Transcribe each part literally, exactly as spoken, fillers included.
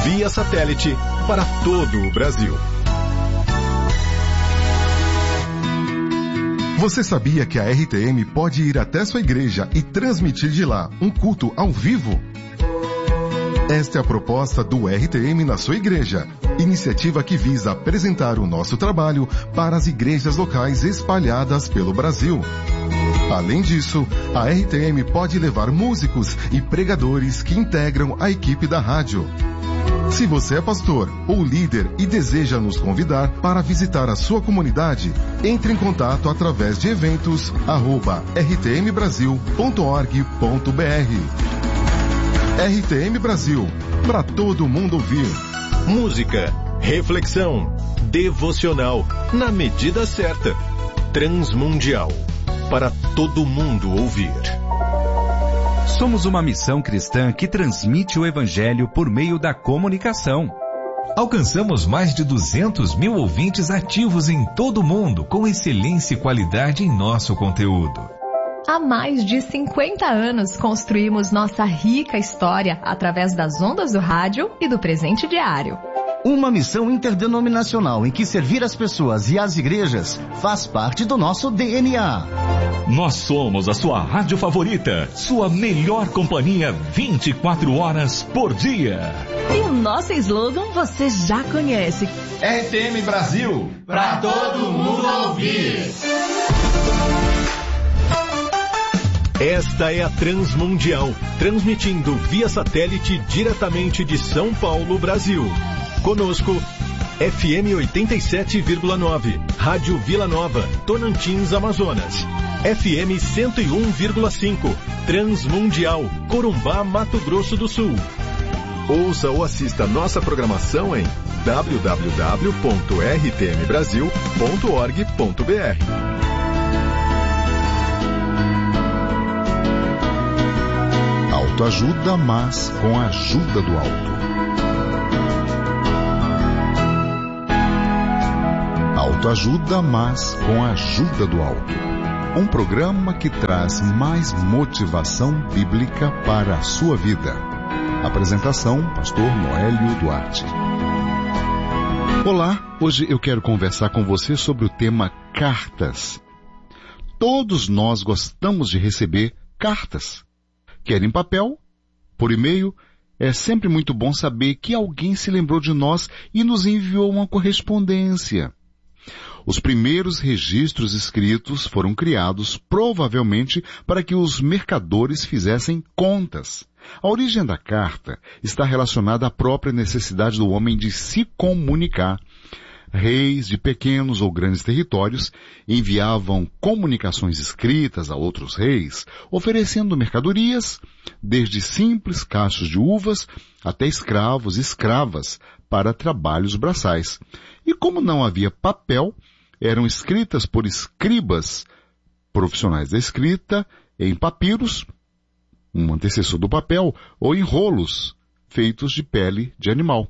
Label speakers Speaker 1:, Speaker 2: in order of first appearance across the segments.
Speaker 1: via satélite para todo o Brasil.
Speaker 2: Você sabia que a R T M pode ir até sua igreja e transmitir de lá um culto ao vivo? Esta é a proposta do R T M na sua igreja, iniciativa que visa apresentar o nosso trabalho para as igrejas locais espalhadas pelo Brasil. Além disso, a R T M pode levar músicos e pregadores que integram a equipe da rádio. Se você é pastor ou líder e deseja nos convidar para visitar a sua comunidade, entre em contato através de eventos arroba r t m brasil ponto org ponto b r. R T M Brasil, para todo mundo ouvir.
Speaker 1: Música, reflexão, devocional, na medida certa. Transmundial, para todo mundo ouvir.
Speaker 3: Somos uma missão cristã que transmite o Evangelho por meio da comunicação.
Speaker 4: Alcançamos mais de duzentos mil ouvintes ativos em todo o mundo, com excelência e qualidade em nosso conteúdo.
Speaker 5: Há mais de cinquenta anos construímos nossa rica história através das ondas do rádio e do presente diário.
Speaker 6: Uma missão interdenominacional em que servir as pessoas e as igrejas faz parte do nosso D N A.
Speaker 7: Nós somos a sua rádio favorita, sua melhor companhia vinte e quatro horas por dia.
Speaker 8: E o nosso slogan você já conhece.
Speaker 9: R T M Brasil, pra todo mundo ouvir.
Speaker 1: Esta é a Transmundial, transmitindo via satélite diretamente de São Paulo, Brasil. Conosco, F M oitenta e sete vírgula nove, Rádio Vila Nova, Tonantins, Amazonas. F M cento e um vírgula cinco, Transmundial, Corumbá, Mato Grosso do Sul. Ouça ou assista nossa programação em w w w ponto r t m brasil ponto org ponto b r.
Speaker 10: Autoajuda, mas com a ajuda do alto. Autoajuda, mas com a ajuda do alto. Um programa que traz mais motivação bíblica para a sua vida. Apresentação, pastor Noélio Duarte. Olá, hoje eu quero conversar com você sobre o tema cartas. Todos nós gostamos de receber cartas. Quer em papel, por e-mail, é sempre muito bom saber que alguém se lembrou de nós e nos enviou uma correspondência. Os primeiros registros escritos foram criados provavelmente para que os mercadores fizessem contas. A origem da carta está relacionada à própria necessidade do homem de se comunicar. Reis de pequenos ou grandes territórios enviavam comunicações escritas a outros reis, oferecendo mercadorias, desde simples cachos de uvas até escravos e escravas para trabalhos braçais. E como não havia papel, eram escritas por escribas, profissionais da escrita, em papiros, um antecessor do papel, ou em rolos feitos de pele de animal.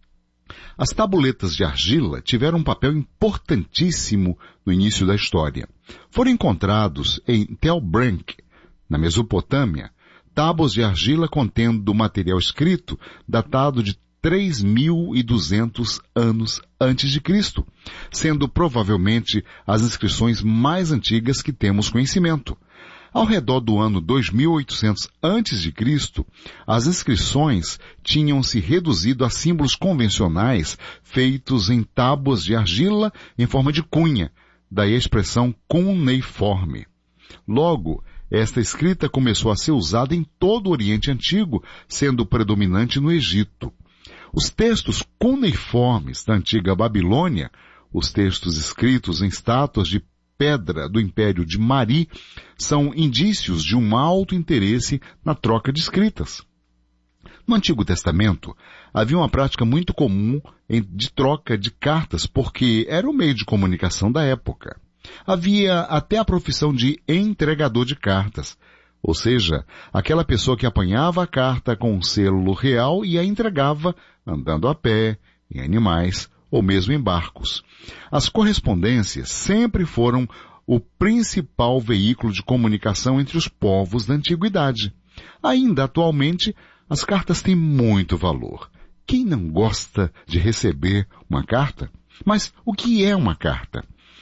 Speaker 10: As tabuletas de argila tiveram um papel importantíssimo no início da história. Foram encontrados em Tel Branc, na Mesopotâmia, tábuas de argila contendo material escrito datado de três mil e duzentos anos antes de Cristo, sendo provavelmente as inscrições mais antigas que temos conhecimento. Ao redor do ano dois mil e oitocentos antes de Cristo, as inscrições tinham se reduzido a símbolos convencionais feitos em tábuas de argila em forma de cunha, daí a expressão cuneiforme. Logo, esta escrita começou a ser usada em todo o Oriente Antigo, sendo predominante no Egito. Os textos cuneiformes da antiga Babilônia, os textos escritos em estátuas de pedra do Império de Mari, são indícios de um alto interesse na troca de escritas. No Antigo Testamento, havia uma prática muito comum de troca de cartas, porque era o meio de comunicação da época. Havia até a profissão de entregador de cartas, ou seja, aquela pessoa que apanhava a carta com um selo real e a entregava andando a pé, em animais ou mesmo em barcos. As correspondências sempre foram o principal veículo de comunicação entre os povos da antiguidade. Ainda atualmente, as cartas têm muito valor. Quem não gosta de receber uma carta? Mas o que é uma carta?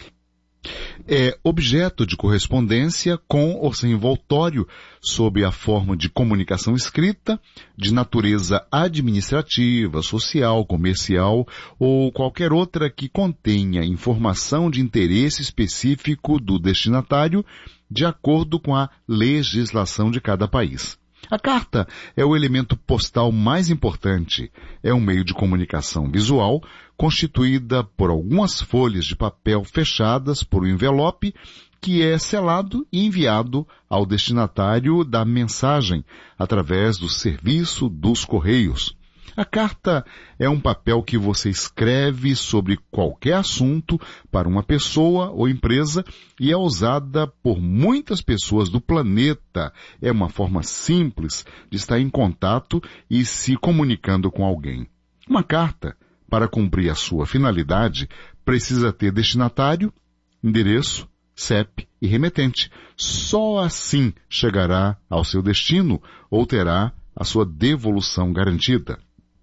Speaker 10: É objeto de correspondência com ou sem envoltório, sob a forma de comunicação escrita, de natureza administrativa, social, comercial ou qualquer outra que contenha informação de interesse específico do destinatário, de acordo com a legislação de cada país. A carta é o elemento postal mais importante. É um meio de comunicação visual constituída por algumas folhas de papel fechadas por um envelope que é selado e enviado ao destinatário da mensagem através do serviço dos correios. A carta é um papel que você escreve sobre qualquer assunto para uma pessoa ou empresa e é usada por muitas pessoas do planeta. É uma forma simples de estar em contato e se comunicando com alguém. Uma carta, para cumprir a sua finalidade, precisa ter destinatário, endereço, C E P e remetente. Só assim chegará ao seu destino ou terá a sua devolução garantida.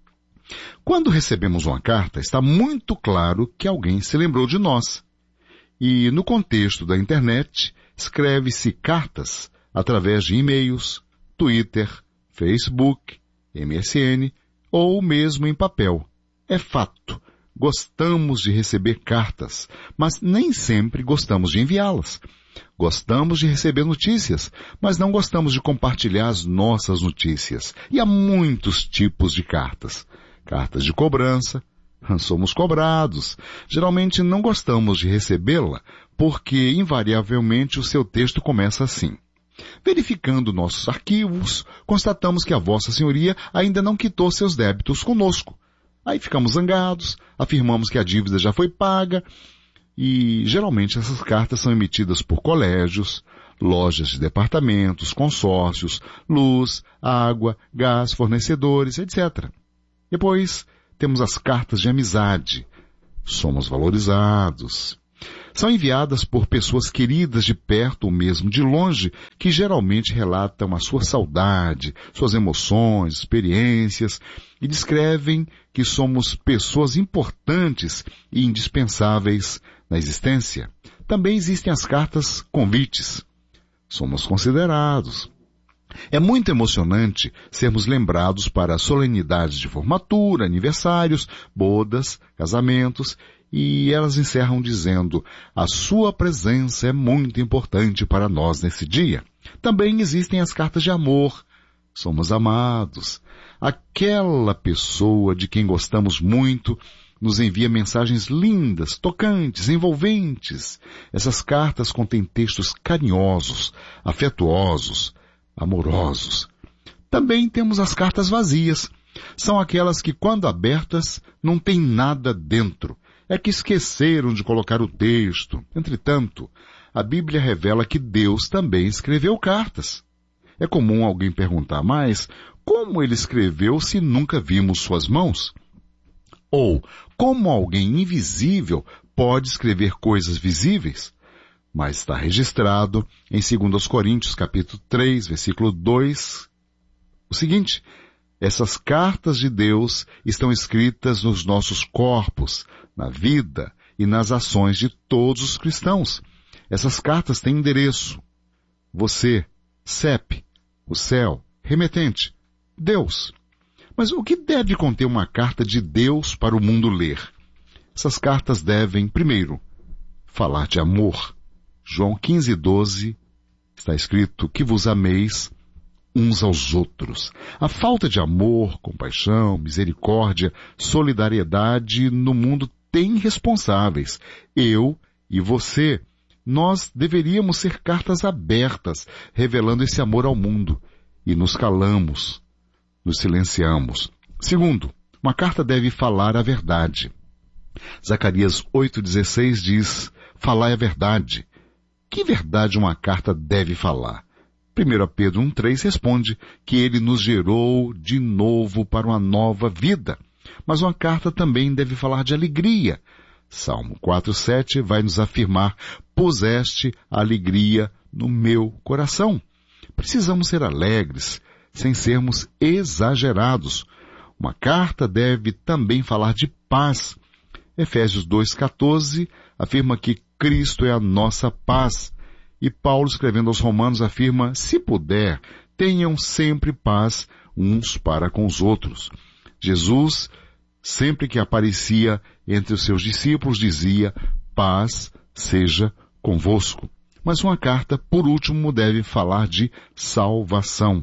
Speaker 10: Quando recebemos uma carta, está muito claro que alguém se lembrou de nós. E no contexto da internet, escreve-se cartas através de e-mails, Twitter, Facebook, M S N ou mesmo em papel. É fato, gostamos de receber cartas, mas nem sempre gostamos de enviá-las. Gostamos de receber notícias, mas não gostamos de compartilhar as nossas notícias. E há muitos tipos de cartas. Cartas de cobrança, somos cobrados. Geralmente não gostamos de recebê-la, porque invariavelmente o seu texto começa assim. Verificando nossos arquivos, constatamos que a Vossa Senhoria ainda não quitou seus débitos conosco. Aí ficamos zangados, afirmamos que a dívida já foi paga, e geralmente essas cartas são emitidas por colégios, lojas de departamentos, consórcios, luz, água, gás, fornecedores, etcétera. Depois, temos as cartas de amizade. Somos valorizados. São enviadas por pessoas queridas de perto ou mesmo de longe, que geralmente relatam a sua saudade, suas emoções, experiências, e descrevem que somos pessoas importantes e indispensáveis na existência. Também existem as cartas convites. Somos considerados. É muito emocionante sermos lembrados para solenidades de formatura, aniversários, bodas, casamentos, e elas encerram dizendo: a sua presença é muito importante para nós nesse dia. Também existem as cartas de amor. Somos amados. Aquela pessoa de quem gostamos muito nos envia mensagens lindas, tocantes, envolventes. Essas cartas contêm textos carinhosos, afetuosos, amorosos. Também temos as cartas vazias. São aquelas que, quando abertas, não tem nada dentro. É que esqueceram de colocar o texto. Entretanto, a Bíblia revela que Deus também escreveu cartas. É comum alguém perguntar, mas como ele escreveu se nunca vimos suas mãos? Ou, como alguém invisível pode escrever coisas visíveis? Mas está registrado em dois Coríntios, capítulo três, versículo dois, o seguinte: essas cartas de Deus estão escritas nos nossos corpos, na vida e nas ações de todos os cristãos. Essas cartas têm endereço. Você, C E P, o céu, remetente, Deus. Mas o que deve conter uma carta de Deus para o mundo ler? Essas cartas devem, primeiro, falar de amor. João quinze, doze, está escrito que vos ameis uns aos outros. A falta de amor, compaixão, misericórdia, solidariedade no mundo tem responsáveis. Eu e você. Nós deveríamos ser cartas abertas, revelando esse amor ao mundo. E nos calamos, nos silenciamos. Segundo, uma carta deve falar a verdade. Zacarias oito, dezesseis diz: falai a verdade. Que verdade uma carta deve falar? primeiro Pedro um, três responde que ele nos gerou de novo para uma nova vida. Mas uma carta também deve falar de alegria. Salmo quatro, sete vai nos afirmar: puseste a alegria no meu coração. Precisamos ser alegres, sem sermos exagerados. Uma carta deve também falar de paz. Efésios dois, quatorze afirma que Cristo é a nossa paz. E Paulo, escrevendo aos Romanos, afirma, se puder, tenham sempre paz uns para com os outros. Jesus, sempre que aparecia entre os seus discípulos, dizia, paz seja convosco. Mas uma carta, por último, deve falar de salvação.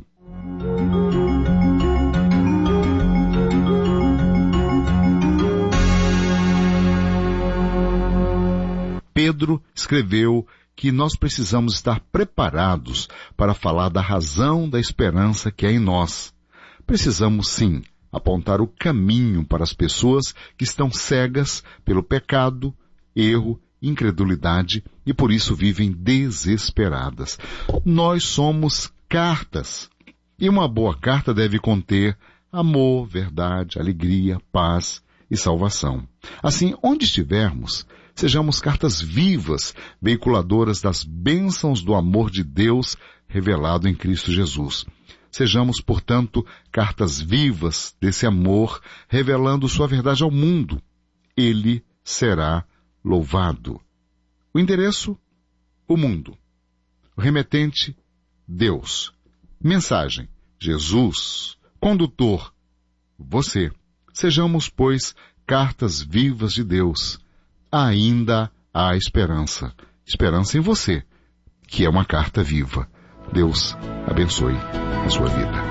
Speaker 10: Pedro escreveu que nós precisamos estar preparados para falar da razão da esperança que é em nós. Precisamos, sim, apontar o caminho para as pessoas que estão cegas pelo pecado, erro, incredulidade e por isso vivem desesperadas. Nós somos cartas. E uma boa carta deve conter amor, verdade, alegria, paz e salvação. Assim, onde estivermos, sejamos cartas vivas, veiculadoras das bênçãos do amor de Deus revelado em Cristo Jesus. Sejamos, portanto, cartas vivas desse amor, revelando sua verdade ao mundo. Ele será louvado. O endereço? O mundo. O remetente? Deus. Mensagem? Jesus. Condutor? Você. Sejamos, pois, cartas vivas de Deus. Ainda há esperança. Esperança em você, que é uma carta viva. Deus abençoe a sua vida.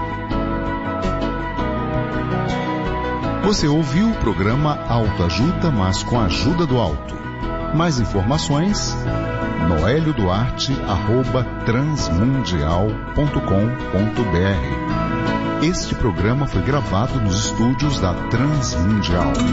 Speaker 11: Você ouviu o programa Autoajuda, mas com a ajuda do alto. Mais informações, noelio duarte arroba transmundial ponto com ponto br. Este programa foi gravado nos estúdios da Transmundial.